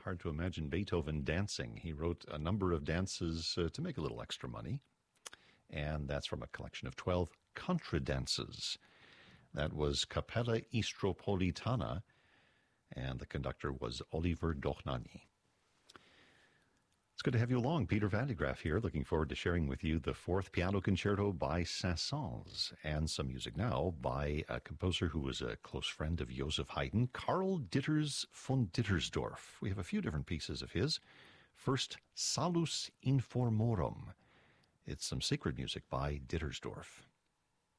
hard to imagine Beethoven dancing. He wrote a number of dances to make a little extra money, and that's from a collection of 12 contradances. That was Capella Istropolitana, and the conductor was Oliver Dochnani. It's good to have you along. Peter Van de Graaff here, looking forward to sharing with you the fourth piano concerto by Saint-Saëns, and some music now by a composer who was a close friend of Joseph Haydn, Karl Ditters von Dittersdorf. We have a few different pieces of his. First, Salus Informorum. It's some sacred music by Dittersdorf.